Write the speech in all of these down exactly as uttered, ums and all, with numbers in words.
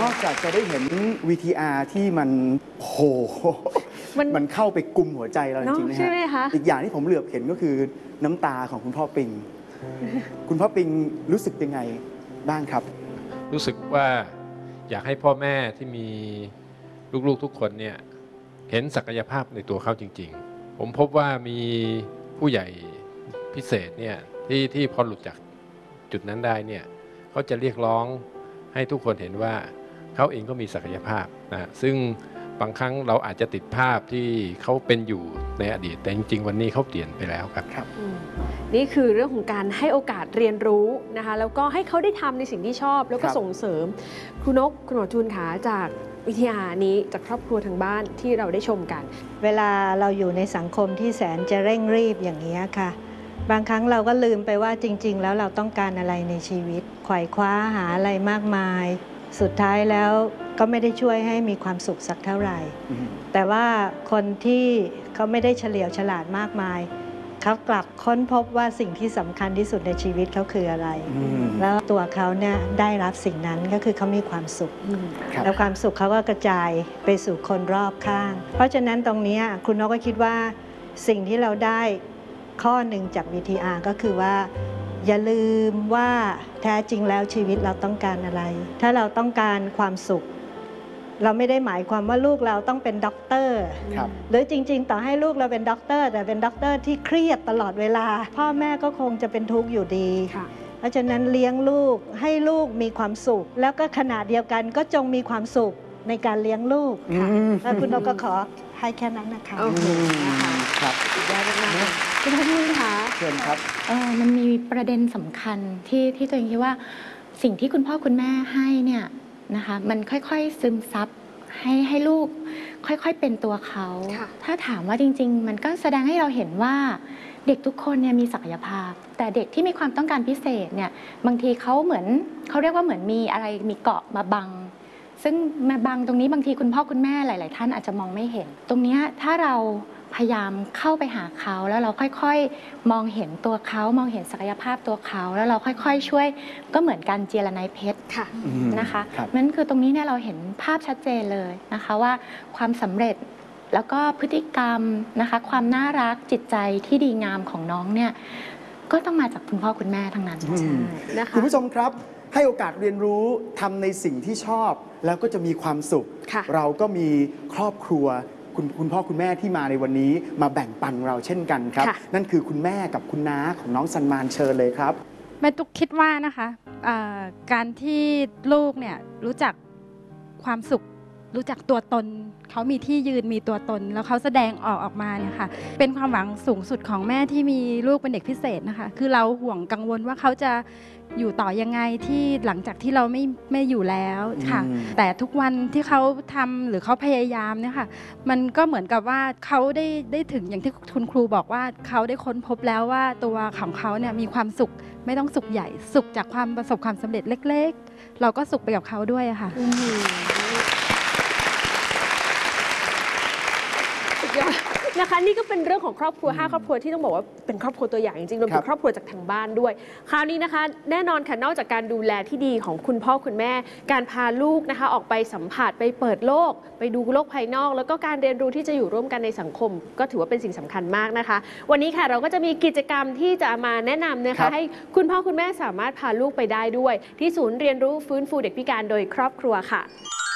นอกจากจะได้เห็น วี ที อาร์ ที่มันโหมันมันเข้าไปกุมหัวใจเราจริงๆนะฮะอีกอย่างที่ผมเหลือบเห็นก็คือน้ำตาของคุณพ่อปิงคุณพ่อปิงรู้สึกยังไงบ้างครับรู้สึกว่าอยากให้พ่อแม่ที่มีลูกๆทุกคนเนี่ยเห็นศักยภาพในตัวเขาจริงๆผมพบว่ามีผู้ใหญ่พิเศษเนี่ยที่ที่พอหลุดจากจุดนั้นได้เนี่ยเขาจะเรียกร้องให้ทุกคนเห็นว่าเขาเองก็มีศักยภาพนะซึ่งบางครั้งเราอาจจะติดภาพที่เขาเป็นอยู่ในอดีตแต่จริงๆวันนี้เขาเปลี่ยนไปแล้วครับครับนี่คือเรื่องของการให้โอกาสเรียนรู้นะคะแล้วก็ให้เขาได้ทำในสิ่งที่ชอบแล้วก็ส่งเสริมครูนกคุณหมอจูนขาจากวิทยานี้จากครอบครัวทางบ้านที่เราได้ชมกันเวลาเราอยู่ในสังคมที่แสนจะเร่งรีบอย่างนี้ค่ะบางครั้งเราก็ลืมไปว่าจริงๆแล้วเราต้องการอะไรในชีวิตไขว่คว้าหาอะไรมากมายสุดท้ายแล้วก็ไม่ได้ช่วยให้มีความสุขสักเท่าไหร่แต่ว่าคนที่เขาไม่ได้เฉลียวฉลาดมากมายเขากลับค้นพบว่าสิ่งที่สำคัญที่สุดในชีวิตเขาคืออะไรแล้วตัวเขาเนี่ยได้รับสิ่งนั้นก็คือเขามีความสุขแล้วความสุขเขาก็กระจายไปสู่คนรอบข้างเพราะฉะนั้นตรงนี้คุณนกก็คิดว่าสิ่งที่เราได้ข้อหนึ่งจาก วี ที อาร์ ก็คือว่าอย่าลืมว่าแท้จริงแล้วชีวิตเราต้องการอะไรถ้าเราต้องการความสุขเราไม่ได้หมายความว่าลูกเราต้องเป็นด็อกเตอร์หรือจริงๆต่อให้ลูกเราเป็นด็อกเตอร์แต่เป็นด็อกเตอร์ที่เครียดตลอดเวลาพ่อแม่ก็คงจะเป็นทุกข์อยู่ดีเพราะฉะนั้นเลี้ยงลูกให้ลูกมีความสุขแล้วก็ขณะเดียวกันก็จงมีความสุขในการเลี้ยงลูกแล้วคุณนกก็ขอให้แค่นั้นนะคะครับสุดยอดมากคุณพ่อคุณคะเชิญครับเออมันมีประเด็นสำคัญที่ที่ตัวเองคิดว่าสิ่งที่คุณพ่อคุณแม่ให้เนี่ยนะคะมันค่อยๆซึมซับให้ให้ลูกค่อยๆเป็นตัวเขาถ้าถามว่าจริงๆมันก็แสดงให้เราเห็นว่าเด็กทุกคนเนี่ยมีศักยภาพแต่เด็กที่มีความต้องการพิเศษเนี่ยบางทีเขาเหมือนเขาเรียกว่าเหมือนมีอะไรมีเกาะมาบังซึ่งมาบังตรงนี้บางทีคุณพ่อคุณแม่หลายๆท่านอาจจะมองไม่เห็นตรงนี้ถ้าเราพยายามเข้าไปหาเขาแล้วเราค่อยๆมองเห็นตัวเขามองเห็นศักยภาพตัวเขาแล้วเราค่อยๆช่วยก็เหมือนกันเจรไนเพชรนะคะนั่นคือตรงนี้เนี่ยเราเห็นภาพชัดเจนเลยนะคะว่าความสำเร็จแล้วก็พฤติกรรมนะคะความน่ารักจิตใจที่ดีงามของน้องเนี่ยก็ต้องมาจากคุณพ่อคุณแม่ทั้งนั้นนะคะคุณผู้ชมครับให้โอกาสเรียนรู้ทำในสิ่งที่ชอบแล้วก็จะมีความสุขเราก็มีครอบครัวคุณคุณพ่อคุณแม่ที่มาในวันนี้มาแบ่งปันเราเช่นกันครับนั่นคือคุณแม่กับคุณน้าของน้องซันมานเชิญเลยครับแม่ตุ๊กคิดว่านะคะการที่ลูกเนี่ยรู้จักความสุขรู้จักตัวตนเขามีที่ยืนมีตัวตนแล้วเขาแสดงออกออกมาเนี่ยค่ะเป็นความหวังสูงสุดของแม่ที่มีลูกเป็นเด็กพิเศษนะคะคือเราห่วงกังวลว่าเขาจะอยู่ต่อยังไงที่หลังจากที่เราไม่ไม่อยู่แล้วค่ะแต่ทุกวันที่เขาทำหรือเขาพยายามเนี่ยค่ะมันก็เหมือนกับว่าเขาได้ได้ถึงอย่างที่คุณครูบอกว่าเขาได้ค้นพบแล้วว่าตัวของเขาเนี่ยมีความสุขไม่ต้องสุขใหญ่สุขจากความประสบความสำเร็จเล็กๆเราก็สุขไปกับเขาด้วยค่ะนะคะนี่ก็เป็นเรื่องของครอบครัวห้าครอบครัวที่ต้องบอกว่าเป็นครอบครัวตัวอย่างจริงๆรวมถึงครอบครัวจากทางบ้านด้วยคราวนี้นะคะแน่นอนค่ะนอกจากการดูแลที่ดีของคุณพ่อคุณแม่การพาลูกนะคะออกไปสัมผัสไปเปิดโลกไปดูโลกภายนอกแล้วก็การเรียนรู้ที่จะอยู่ร่วมกันในสังคมก็ถือว่าเป็นสิ่งสำคัญมากนะคะวันนี้ค่ะเราก็จะมีกิจกรรมที่จะมาแนะนำนะคะให้คุณพ่อคุณแม่สามารถพาลูกไปได้ด้วยที่ศูนย์เรียนรู้ฟื้นฟูเด็กพิการโดยครอบครัวค่ะ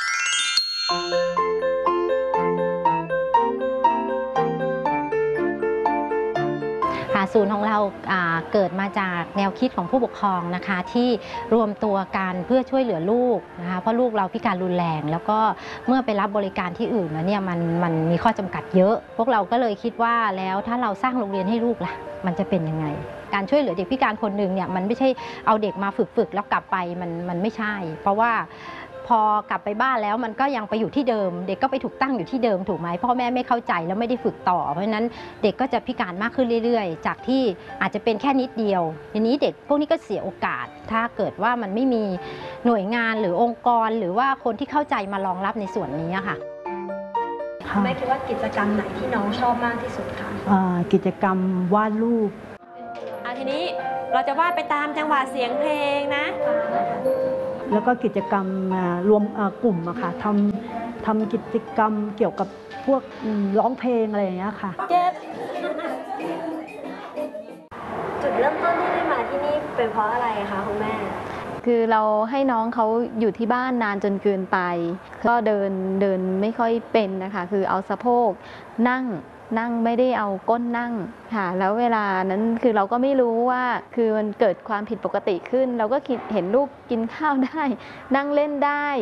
ศูนย์ของเราเกิดมาจากแนวคิดของผู้ปกครองนะคะที่รวมตัวกันเพื่อช่วยเหลือลูกนะคะเพราะลูกเราพิการรุนแรงแล้วก็เมื่อไปรับบริการที่อื่นแล้วเนี่ยมันมันมีข้อจำกัดเยอะพวกเราก็เลยคิดว่าแล้วถ้าเราสร้างโรงเรียนให้ลูกล่ะมันจะเป็นยังไงการช่วยเหลือเด็กพิการคนหนึ่งเนี่ยมันไม่ใช่เอาเด็กมาฝึกๆแล้วกลับไปมันมันไม่ใช่เพราะว่าพอกลับไปบ้านแล้วมันก็ยังไปอยู่ที่เดิมเด็กก็ไปถูกตั้งอยู่ที่เดิมถูกไหมพ่อแม่ไม่เข้าใจแล้วไม่ได้ฝึกต่อเพราะฉะนั้นเด็กก็จะพิการมากขึ้นเรื่อยๆจากที่อาจจะเป็นแค่นิดเดียวทีนี้เด็กพวกนี้ก็เสียโอกาสถ้าเกิดว่ามันไม่มีหน่วยงานหรือองค์กรหรือว่าคนที่เข้าใจมารองรับในส่วนนี้ค่ะแม่คิดว่ากิจกรรมไหนที่น้องชอบมากที่สุดคะกิจกรรมวาดรูปทีนี้เราจะวาดไปตามจังหวะเสียงเพลงนะแล้วก็กิจกรรมรวมกลุ่มอะค่ะทำทำกิจกรรมเกี่ยวกับพวกร้องเพลงอะไรอย่างเงี้ยค่ะจุดเริ่มต้นที่ได้มาที่นี่เป็นเพราะอะไรคะคุณแม่คือเราให้น้องเขาอยู่ที่บ้านนานจนเกินไปก็เดินเดินไม่ค่อยเป็นนะคะคือเอาสะโพกนั่งนั่งไม่ได้เอาก้นนั่งค่ะแล้วเวลานั้นคือเราก็ไม่รู้ว่าคือมันเกิดความผิดปกติขึ้นเราก็คิดเห็นลูกกินข้าวได้นั่งเล่นได้